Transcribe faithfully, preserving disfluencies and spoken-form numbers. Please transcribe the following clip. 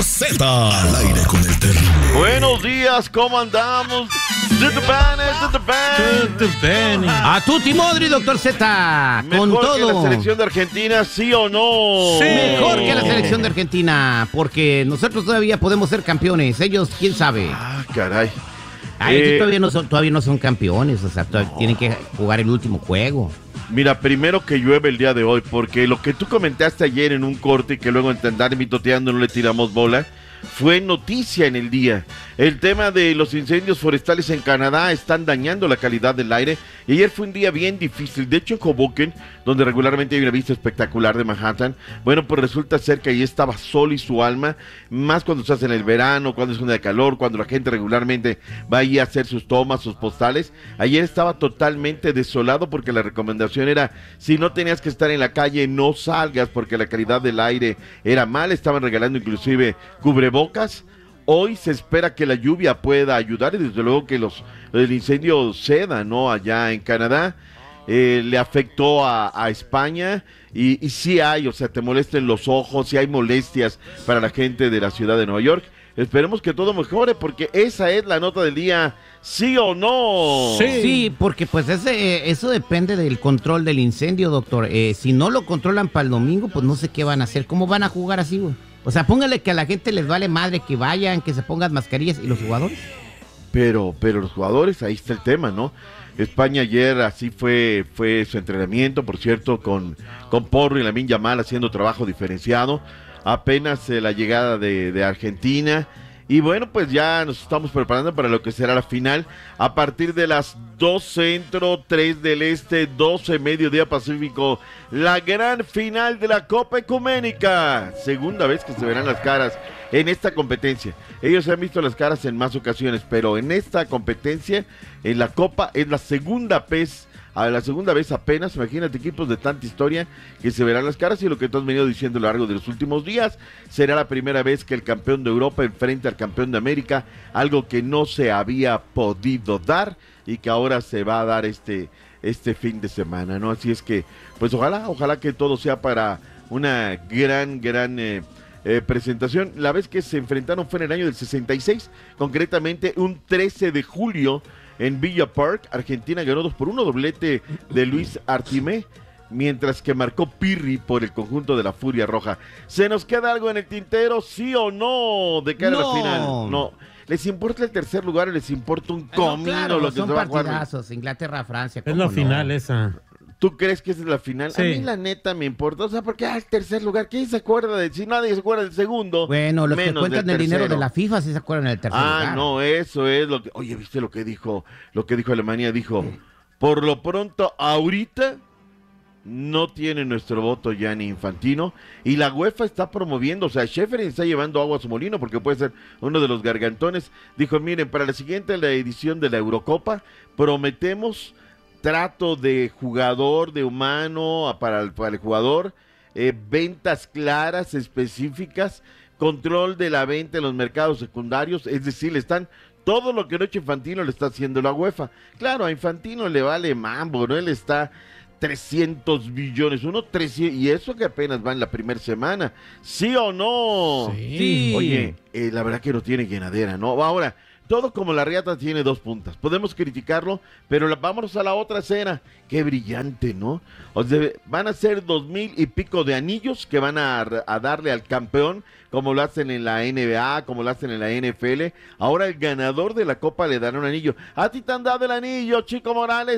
Z al aire con el terrible. Buenos días, ¿cómo andamos? A tutti modri, doctor Z. Con ¿Mejor todo. que la selección de Argentina, sí o no? Sí. Mejor que la selección de Argentina, porque nosotros todavía podemos ser campeones. Ellos, quién sabe. Ah, caray. Ay, Eh, aquí todavía no son, todavía no son campeones, o sea, todavía no. tienen que jugar el último juego. Mira, primero que llueve el día de hoy, porque lo que tú comentaste ayer en un corte y que luego en andar mitoteando no le tiramos bola, fue noticia en el día. El tema de los incendios forestales en Canadá están dañando la calidad del aire y ayer fue un día bien difícil. De hecho, en Hoboken, donde regularmente hay una vista espectacular de Manhattan, bueno, pues resulta ser que ahí estaba sol y su alma, más cuando se hace en el verano, cuando es un día de calor, cuando la gente regularmente va ahí a hacer sus tomas, sus postales. Ayer estaba totalmente desolado porque la recomendación era, si no tenías que estar en la calle, no salgas porque la calidad del aire era mala. Estaban regalando inclusive cubrebocas. Hoy se espera que la lluvia pueda ayudar y desde luego que los el incendio ceda, ¿no? Allá en Canadá. Eh, le afectó a, a España y, y sí hay, o sea, te molesten los ojos, sí hay molestias para la gente de la ciudad de Nueva York. Esperemos que todo mejore porque esa es la nota del día, ¿sí o no? Sí, sí, porque pues ese, eso depende del control del incendio, doctor. Eh, si no lo controlan para el domingo, pues no sé qué van a hacer. ¿Cómo van a jugar así, güey? O sea, póngale que a la gente les vale madre que vayan, que se pongan mascarillas. ¿Y los jugadores? Pero, pero los jugadores, ahí está el tema, ¿no? España ayer así fue fue su entrenamiento, por cierto, con, con Porro y Lamine Yamal haciendo trabajo diferenciado. Apenas eh, la llegada de, de Argentina. Y bueno, pues ya nos estamos preparando para lo que será la final a partir de las dos centro, tres del este, doce mediodía pacífico. La gran final de la Copa Ecuménica. Segunda vez que se verán las caras en esta competencia. Ellos se han visto las caras en más ocasiones, pero en esta competencia, en la Copa, es la segunda vez. A la segunda vez apenas, imagínate, equipos de tanta historia que se verán las caras y lo que tú has venido diciendo a lo largo de los últimos días, será la primera vez que el campeón de Europa enfrente al campeón de América, algo que no se había podido dar y que ahora se va a dar este, este fin de semana, ¿no? Así es que, pues ojalá, ojalá que todo sea para una gran, gran eh, eh, presentación. La vez que se enfrentaron fue en el año del sesenta y seis, concretamente un trece de julio, en Villa Park. Argentina ganó dos por uno, doblete de Luis Artimé, mientras que marcó Pirri por el conjunto de la Furia Roja. ¿Se nos queda algo en el tintero, sí o no, de cara No. a la final? No. ¿Les importa el tercer lugar o les importa un comino No, claro, lo que son se va a jugar? partidazos, Inglaterra, Francia. Es ¿cómo la no? final esa. ¿Tú crees que esa es la final? Sí. A mí la neta me importa, o sea, porque ah, el tercer lugar, ¿quién se acuerda de? Si nadie se acuerda del segundo, Bueno, los que menos cuentan del el dinero tercero. de la FIFA sí se acuerdan del tercer Ah, lugar. no, eso es lo que... Oye, ¿viste lo que dijo? Lo que dijo Alemania, dijo, por lo pronto, ahorita no tiene nuestro voto Gianni Infantino y la UEFA está promoviendo, o sea, Schäfer está llevando agua a su molino porque puede ser uno de los gargantones. Dijo, miren, para la siguiente la edición de la Eurocopa prometemos trato de jugador, de humano para el, para el jugador, eh, ventas claras, específicas, control de la venta en los mercados secundarios, es decir, le están todo lo que Noche Infantino le está haciendo la UEFA. Claro, a Infantino le vale mambo, ¿no? Él está trescientos billones, uno trescientos, y eso que apenas va en la primera semana, ¿sí o no? Sí. Oye, eh, la verdad que no tiene llenadera, ¿no? Ahora, todo como la riata tiene dos puntas. Podemos criticarlo, pero la, vámonos a la otra escena. Qué brillante, ¿no? O sea, van a ser dos mil y pico de anillos que van a, a darle al campeón, como lo hacen en la N B A, como lo hacen en la N F L. Ahora el ganador de la Copa le dará un anillo. A ti te han dado el anillo, Chico Morales.